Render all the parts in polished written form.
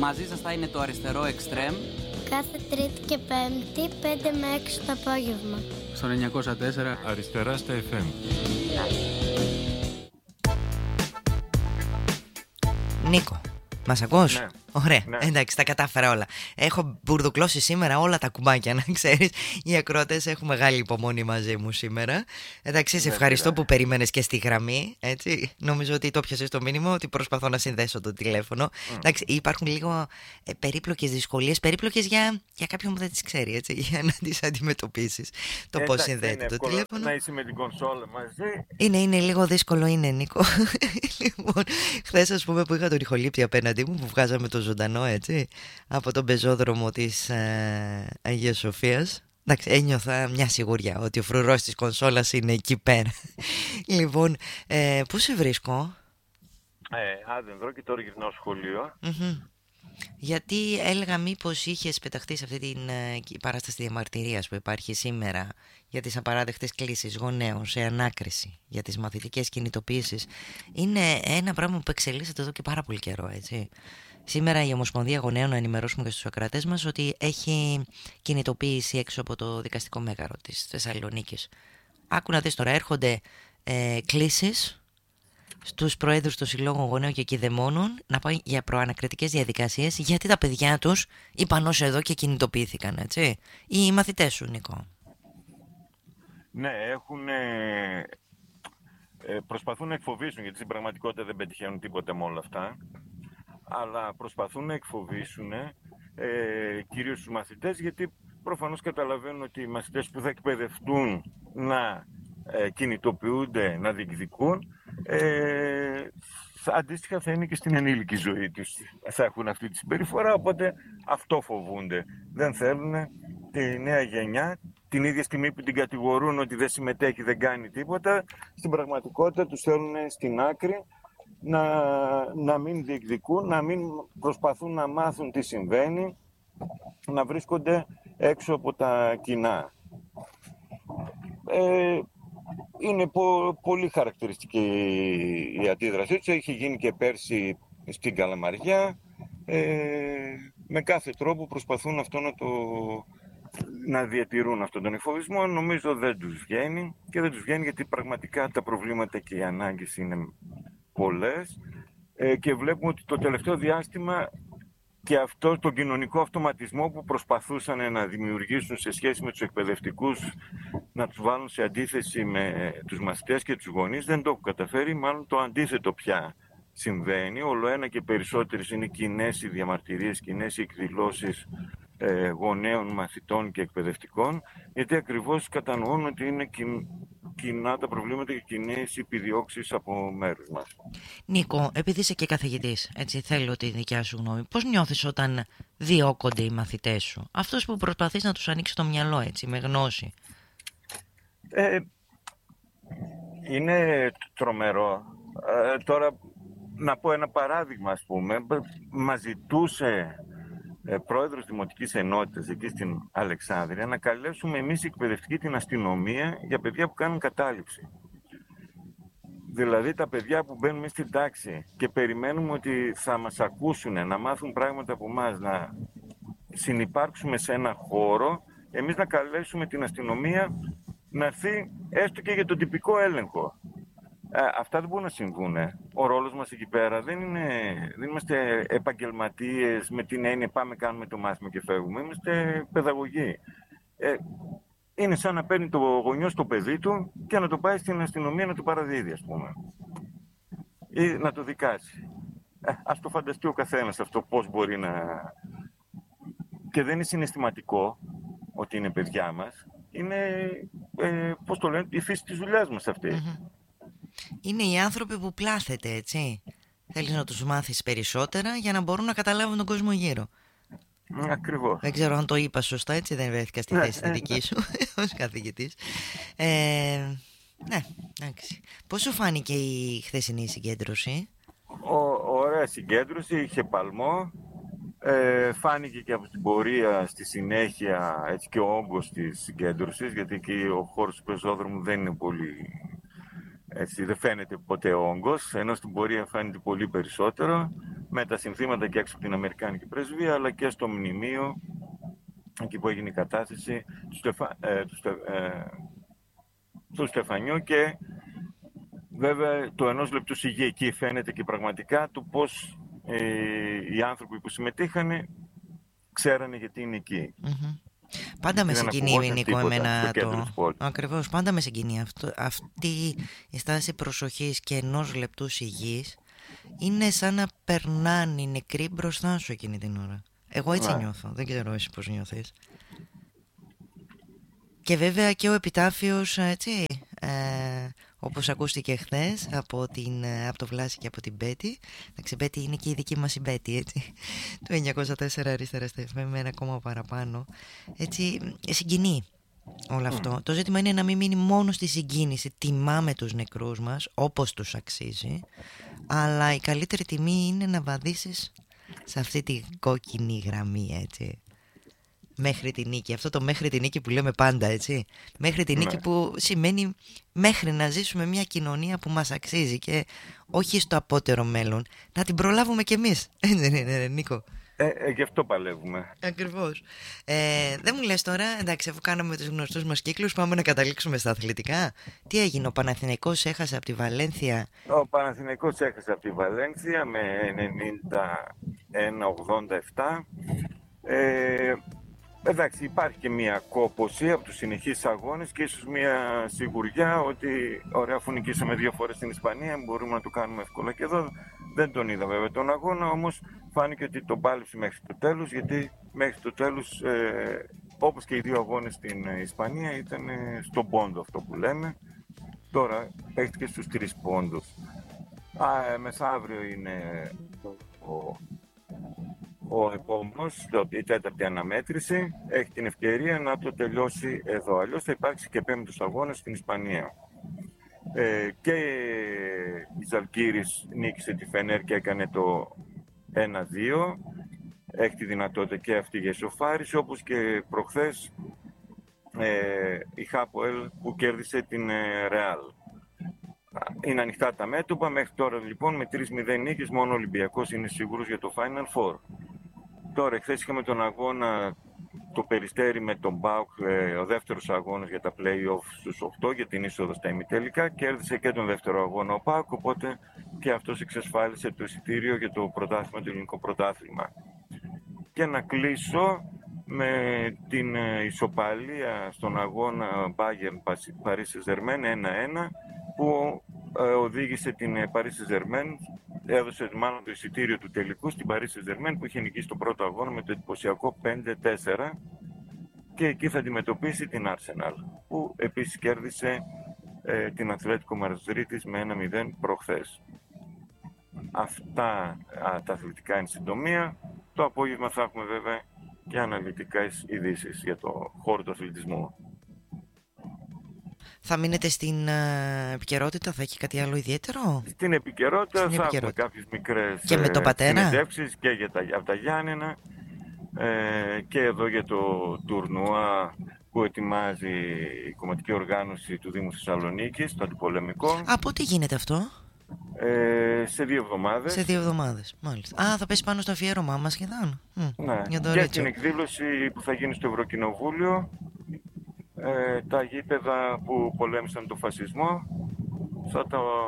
Μαζί σας θα είναι το αριστερό εξτρέμ. Κάθε Τρίτη και Πέμπτη, 5 με 6 το απόγευμα. Στο 904 αριστερά στα FM. Νίκο, μας ακούς? Ναι. Ωραία, Ναι. εντάξει, τα κατάφερα όλα. Έχω μπουρδουκλώσει σήμερα όλα τα κουμπάκια, να ξέρεις. Οι ακροατές έχουν μεγάλη υπομονή μαζί μου σήμερα. Εντάξει, σε ευχαριστώ που περίμενες και στη γραμμή. Έτσι. Νομίζω ότι το πιάσες το μήνυμα, ότι προσπαθώ να συνδέσω το τηλέφωνο. Εντάξει, υπάρχουν λίγο περίπλοκες δυσκολίες, περίπλοκες για κάποιον που δεν τις ξέρει, έτσι, για να τις αντιμετωπίσεις. Το πώς συνδέεται το τηλέφωνο. Να είσαι με την κονσόλα μαζί. Είναι λίγο δύσκολο, είναι, Νίκο. Λοιπόν, χθες, ας πούμε, που είχα τον ηχολήπτη απέναντί μου, που βγάζαμε το ζωντανό, έτσι, από τον πεζόδρομο της Αγίας Σοφίας. Εντάξει, ένιωθα μια σιγουριά ότι ο φρουρός της κονσόλας είναι εκεί πέρα. Λοιπόν, πού σε βρίσκω? Άδενδρο, και τώρα γυρνάω σχολείο. Γιατί έλεγα μήπως είχες πεταχτεί σε αυτή την παράσταση διαμαρτυρίας που υπάρχει σήμερα για τις απαράδεκτες κλήσεις γονέων σε ανάκριση για τις μαθητικές κινητοποίησεις. Είναι ένα πράγμα που εξελίσσεται εδώ και πάρα πολύ καιρό, έτσι. Σήμερα η Ομοσπονδία Γονέων, να ενημερώσουμε και στους ακροατές μας, ότι έχει κινητοποίηση έξω από το δικαστικό μέγαρο της Θεσσαλονίκης. Άκου να δεις τώρα, έρχονται κλήσεις στους προέδρους των Συλλόγων Γονέων και Κηδεμόνων να πάει για προανακριτικές διαδικασίες, γιατί τα παιδιά τους είπαν ως εδώ και κινητοποιήθηκαν, έτσι. Οι μαθητές σου, Νίκο. Ναι, προσπαθούν να εκφοβήσουν, γιατί στην πραγματικότητα δεν πετυχαίνουν τίποτα με όλα αυτά, αλλά προσπαθούν να εκφοβήσουν κυρίως τους μαθητές, γιατί προφανώς καταλαβαίνουν ότι οι μαθητές που θα εκπαιδευτούν να κινητοποιούνται, να διεκδικούν, αντίστοιχα θα είναι και στην ενήλικη ζωή τους. Θα έχουν αυτή τη συμπεριφορά, οπότε αυτό φοβούνται. Δεν θέλουν τη νέα γενιά, την ίδια στιγμή που την κατηγορούν ότι δεν συμμετέχει, δεν κάνει τίποτα, στην πραγματικότητα τους θέλουν στην άκρη, να μην διεκδικούν, να μην προσπαθούν να μάθουν τι συμβαίνει, να βρίσκονται έξω από τα κοινά. Είναι πολύ χαρακτηριστική η αντίδρασή του. Είχε γίνει και πέρσι στην Καλαμαριά. Με κάθε τρόπο προσπαθούν αυτό να διατηρούν αυτόν τον εκφοβισμό. Νομίζω δεν τους βγαίνει, και δεν τους βγαίνει γιατί πραγματικά τα προβλήματα και οι ανάγκες είναι πολλές, και βλέπουμε ότι το τελευταίο διάστημα και αυτό τον κοινωνικό αυτοματισμό που προσπαθούσαν να δημιουργήσουν σε σχέση με τους εκπαιδευτικούς, να τους βάλουν σε αντίθεση με τους μαθητές και τους γονείς, δεν το έχουν καταφέρει. Μάλλον το αντίθετο πια συμβαίνει. Όλο ένα και περισσότερες είναι κοινές οι διαμαρτυρίες, κοινές οι εκδηλώσεις γονέων, μαθητών και εκπαιδευτικών, γιατί ακριβώς κατανοούν ότι είναι κοινά τα προβλήματα και κοινές οι επιδιώξεις από μέρους μας. Νίκο, επειδή είσαι και καθηγητής, έτσι, θέλω τη δικιά σου γνώμη. Πώς νιώθεις όταν διώκονται οι μαθητές σου? Αυτός που προσπαθείς να τους ανοίξει το μυαλό, έτσι, με γνώση. Είναι τρομερό. Τώρα να πω ένα παράδειγμα, ας πούμε. Μας ζητούσε πρόεδρος Δημοτικής Ενότητας εκεί στην Αλεξάνδρεια να καλέσουμε εμείς οι εκπαιδευτικοί την αστυνομία για παιδιά που κάνουν κατάληψη. Δηλαδή τα παιδιά που μπαίνουν στην τάξη και περιμένουμε ότι θα μας ακούσουν, να μάθουν πράγματα από εμάς, να συνυπάρξουμε σε ένα χώρο, εμείς να καλέσουμε την αστυνομία να έρθει έστω και για τον τυπικό έλεγχο. Αυτά δεν μπορούν να συμβούν. Ο ρόλος μας εκεί πέρα δεν είμαστε επαγγελματίες με την έννοια πάμε, κάνουμε το μάθημα και φεύγουμε. Είμαστε παιδαγωγοί. Είναι σαν να παίρνει το γονιό στο παιδί του και να το πάει στην αστυνομία να το παραδίδει, ας πούμε. Ή να το δικάσει. Ας το φανταστεί ο καθένας αυτό πώς μπορεί να... Και δεν είναι συναισθηματικό ότι είναι παιδιά μας. Είναι, πώς το λένε, η φύση της δουλειάς μας αυτή. Είναι οι άνθρωποι που πλάθεται, έτσι. Θέλεις να τους μάθεις περισσότερα για να μπορούν να καταλάβουν τον κόσμο γύρω. Ακριβώς. Δεν ξέρω αν το είπα σωστά, έτσι, δεν βρέθηκα στη θέση τη δική σου ως καθηγητής. Ναι, εντάξει. Πώς σου φάνηκε η χθεσινή συγκέντρωση? Ωραία συγκέντρωση, είχε παλμό. Φάνηκε και από την πορεία στη συνέχεια, έτσι, και ο όγκος της συγκέντρωσης, γιατί και ο χώρος του πεζόδρομου δεν είναι πολύ... Έτσι, δεν φαίνεται ποτέ όγκος, ενώ στην πορεία φαίνεται πολύ περισσότερο. με τα συνθήματα και έξω από την Αμερικάνικη πρεσβεία, αλλά και στο μνημείο, εκεί που έγινε η κατάθεση του Στεφανιού, και βέβαια το 1 λεπτού σιγή. Εκεί φαίνεται και πραγματικά του πώς οι άνθρωποι που συμμετείχαν ξέρανε γιατί είναι εκεί. Πάντα με συγκινεί, Νίκο, εμένα ακριβώς, πάντα με συγκινεί αυτή η στάση προσοχής και 1 λεπτού σιγής. Είναι σαν να περνάνε οι νεκροί μπροστά σου εκείνη την ώρα. Εγώ έτσι νιώθω, δεν ξέρω εσύ πώς νιώθεις. Και βέβαια και ο επιτάφιος, έτσι, όπως ακούστηκε χθες από το Βλάση και από την Μπέτη. Εντάξει, η Μπέτη είναι και η δική μας η Μπέτη, έτσι, το 904 αριστερά στα FM, με 1 ακόμα παραπάνω. Έτσι, συγκινεί όλο αυτό. Το ζήτημα είναι να μην μείνει μόνο στη συγκίνηση. Τιμάμε τους νεκρούς μας όπως τους αξίζει, αλλά η καλύτερη τιμή είναι να βαδίσεις σε αυτή τη κόκκινη γραμμή, έτσι, μέχρι τη νίκη. Αυτό το μέχρι τη νίκη που λέμε πάντα, έτσι, μέχρι τη νίκη που σημαίνει μέχρι να ζήσουμε μια κοινωνία που μας αξίζει και όχι στο απότερο μέλλον, να την προλάβουμε κι εμείς. Δεν είναι, Νίκο? Γι' αυτό παλεύουμε. Ακριβώς. Δεν μου λες τώρα, εντάξει, αφού κάναμε τους γνωστούς μας κύκλους, πάμε να καταλήξουμε στα αθλητικά. Τι έγινε, ο Παναθηναϊκός έχασε από τη Βαλένθια? Ο Παναθηναϊκός έχασε από τη Βαλένθια με 91-87. Εντάξει, υπάρχει και μια κόπωση από τους συνεχείς αγώνες και ίσως μια σιγουριά ότι ωραία, αφού νικήσαμε 2 φορές στην Ισπανία, μπορούμε να το κάνουμε εύκολα και εδώ. Δεν τον είδα βέβαια τον αγώνα, όμως φάνηκε ότι τον πάλεψε μέχρι το τέλος, γιατί μέχρι το τέλος, όπως και οι 2 αγώνες στην Ισπανία, ήταν στον πόντο αυτό που λέμε. Τώρα παίχτηκε στους 3 πόντους. Μεθαύριο είναι ο επόμενος, η 4η αναμέτρηση, έχει την ευκαιρία να το τελειώσει εδώ. Αλλιώς θα υπάρξει και 5ος αγώνας στην Ισπανία. Και η Ζαλγκίρις νίκησε τη Φενέρ και έκανε το 1-2. Έχει τη δυνατότητα και αυτή για ισοφάριση, όπως και προχθές η Χάποελ που κέρδισε την Ρεάλ. Είναι ανοιχτά τα μέτωπα. Μέχρι τώρα λοιπόν με 3-0 νίκες μόνο ο Ολυμπιακός είναι σίγουρος για το Final Four. Τώρα εχθές είχαμε τον αγώνα το Περιστέρι με τον ΠΑΟΚ, ο δεύτερος αγώνας για τα play-off στους 8 για την είσοδο στα ημιτελικά. Κέρδισε και τον δεύτερο αγώνα ο ΠΑΟΚ, οπότε και αυτός εξασφάλισε το εισιτήριο για το πρωτάθλημα, το ελληνικό πρωτάθλημα. Και να κλείσω με την ισοπαλία στον αγώνα Bayern Paris Saint-Germain 1-1, που οδήγησε την Paris Saint-Germain, έδωσε μάλλον το εισιτήριο του τελικού στην Paris Saint-Germain, που είχε νικήσει το πρώτο αγώνα με το εντυπωσιακό 5-4, και εκεί θα αντιμετωπίσει την Arsenal, που επίσης κέρδισε την Ατλέτικο Μαδρίτης με 1-0 προχθές. Αυτά τα αθλητικά εν συντομία. Το απόγευμα θα έχουμε βέβαια και αναλυτικές ειδήσεις για το χώρο του αθλητισμού. Θα μείνετε στην επικαιρότητα, θα έχει κάτι άλλο ιδιαίτερο? Στην επικαιρότητα θα έχουμε κάποιες μικρές συνεντεύξεις και από τα Γιάννενα, και εδώ για το τουρνουά που ετοιμάζει η κομματική οργάνωση του Δήμου Θεσσαλονίκης, το αντιπολεμικό. Πότε γίνεται αυτό? Σε 2 εβδομάδες. Σε 2 εβδομάδες, μάλιστα. Θα πέσει πάνω στο αφιέρωμά μας σχεδόν. Ναι. Και στην εκδήλωση που θα γίνει στο Ευρωκοινοβούλιο, τα γήπεδα που πολέμησαν τον φασισμό, θα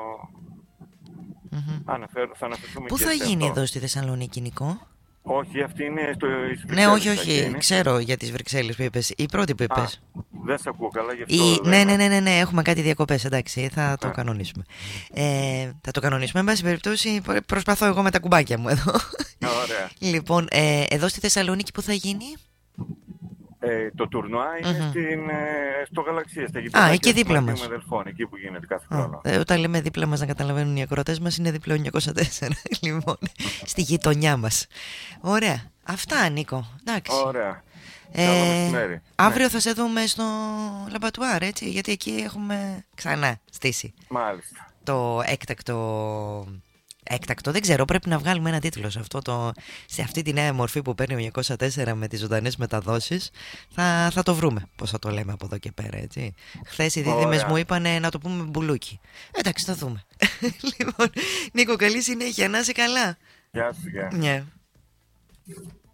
αναφερθούμε. Πού και θα γίνει αυτό. εδώ στη Θεσσαλονίκη, Νικό? Όχι, αυτή είναι στο Βρυξέλλες. Ναι, όχι, ξέρω για τις Βρυξέλλες που είπες. Η πρώτη που είπες. Δεν σε ακούω καλά, γι' αυτό. Ναι, έχουμε κάτι διακοπές, εντάξει, θα το κανονίσουμε. Θα το κανονίσουμε, εν πάση περιπτώσει, προσπαθώ εγώ με τα κουμπάκια μου εδώ. Ωραία. Λοιπόν, εδώ στη Θεσσαλονίκη που θα γίνει? Το τουρνουά είναι στο Γαλαξία, στα γήπεδα. Εκεί δίπλα μας. Εκεί που γίνεται κάθε χρόνο. Όταν λέμε δίπλα μας, να καταλαβαίνουν οι ακροατές μας, είναι δίπλα 904. Λοιπόν, στη γειτονιά μας. Ωραία. Αυτά, Νίκο. Εντάξει. Ωραία. Αύριο θα σε δούμε στο Λαμπατουάρ, έτσι, γιατί εκεί έχουμε ξανά στήσει. Μάλιστα. Το έκτακτο, δεν ξέρω, πρέπει να βγάλουμε ένα τίτλο σε αυτή τη νέα μορφή που παίρνει ο 904 με τις ζωντανές μεταδόσεις. Θα το βρούμε πώς θα το λέμε από εδώ και πέρα, έτσι. Χθες οι δίδυμες μου είπανε να το πούμε μπουλούκι. Εντάξει, θα δούμε. Λοιπόν, Νίκο, καλή συνέχεια, να είσαι καλά. Γεια σου, γεια. Ναι.